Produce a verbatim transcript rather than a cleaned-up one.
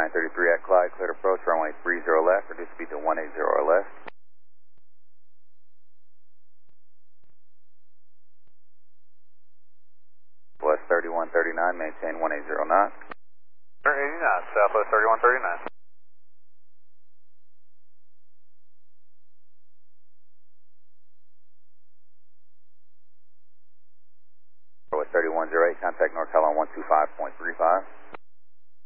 nine thirty-three at Clyde, cleared approach, runway three zero left, reduce speed to one eighty or less. West thirty-one thirty-nine, maintain one eighty knots. one eighty knots, Southwest thirty-one thirty-nine. West thirty-one oh eight, contact NorCal on one two five point three five.